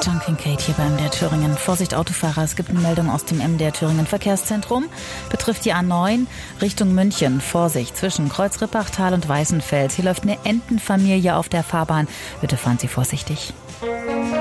John Kincaid hier beim MDR Thüringen. Vorsicht Autofahrer, es gibt eine Meldung aus dem MDR Thüringen Verkehrszentrum. Betrifft die A9 Richtung München. Vorsicht zwischen Kreuz-Rippachtal und Weißenfels. Hier läuft eine Entenfamilie auf der Fahrbahn. Bitte fahren Sie vorsichtig.